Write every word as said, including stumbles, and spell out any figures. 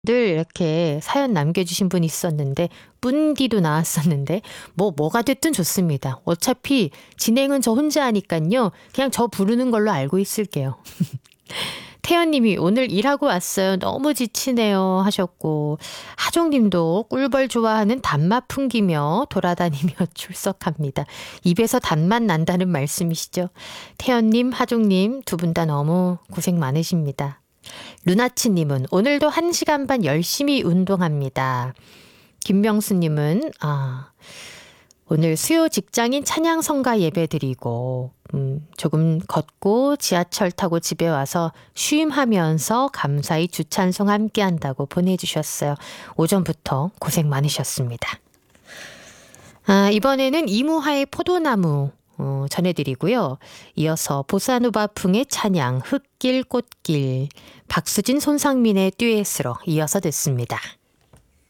늘 이렇게 사연 남겨주신 분이 있었는데 뿐디도 나왔었는데 뭐 뭐가 됐든 좋습니다. 어차피 진행은 저 혼자 하니깐요. 그냥 저 부르는 걸로 알고 있을게요. 태연님이 오늘 일하고 왔어요. 너무 지치네요 하셨고, 하종님도 꿀벌 좋아하는 단맛 풍기며 돌아다니며 출석합니다. 입에서 단맛 난다는 말씀이시죠. 태연님, 하종님 두 분 다 너무 고생 많으십니다. 루나치님은 오늘도 한 시간 반 열심히 운동합니다. 김명수님은 아 오늘 수요 직장인 찬양 성가 예배 드리고 음, 조금 걷고 지하철 타고 집에 와서 쉼하면서 감사히 주찬송 함께 한다고 보내주셨어요. 오전부터 고생 많으셨습니다. 아, 이번에는 이무하의 포도나무 어, 전해드리고요. 이어서 보사노바풍의 찬양 흙길 꽃길, 박수진 손상민의 듀엣으로 이어서 듣습니다.